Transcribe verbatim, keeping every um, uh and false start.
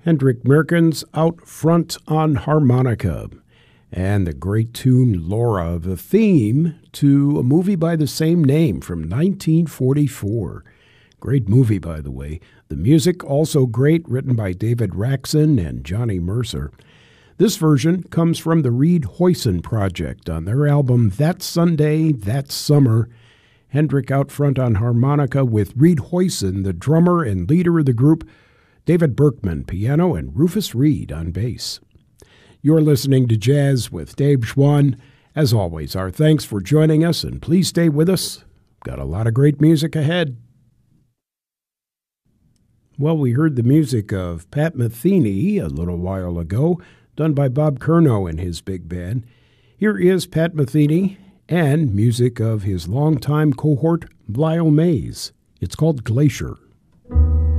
Hendrik Merkens out front on harmonica, and the great tune Laura, the theme to a movie by the same name from nineteen forty-four. Great movie, by the way. The music also great, written by David Raxon and Johnny Mercer. This version comes from the Reed Hoyson Project on their album That Sunday, That Summer. Hendrik out front on harmonica with Reed Hoyson, the drummer and leader of the group, David Berkman, piano, and Rufus Reed on bass. You're listening to Jazz with Dave Schwann. As always, our thanks for joining us, and please stay with us. Got a lot of great music ahead. Well, we heard the music of Pat Metheny a little while ago, done by Bob Curnow and his big band. Here is Pat Metheny and music of his longtime cohort, Lyle Mays. It's called Glacier.